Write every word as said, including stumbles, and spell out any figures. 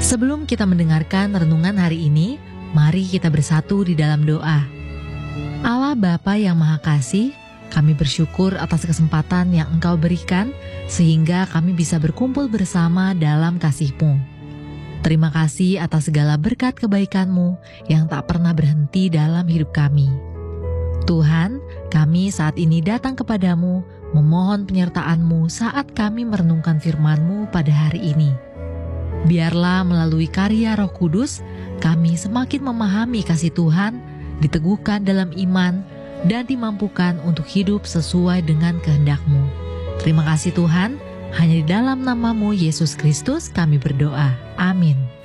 Sebelum kita mendengarkan renungan hari ini, mari kita bersatu di dalam doa. Allah Bapa yang Maha Kasih, kami bersyukur atas kesempatan yang Engkau berikan sehingga kami bisa berkumpul bersama dalam kasih-Mu. Terima kasih atas segala berkat kebaikan-Mu yang tak pernah berhenti dalam hidup kami. Tuhan, kami saat ini datang kepadamu memohon penyertaan-Mu saat kami merenungkan firman-Mu pada hari ini. Biarlah melalui karya Roh Kudus, kami semakin memahami kasih Tuhan, diteguhkan dalam iman, dan dimampukan untuk hidup sesuai dengan kehendak-Mu. Terima kasih Tuhan, hanya di dalam nama-Mu Yesus Kristus kami berdoa. Amin.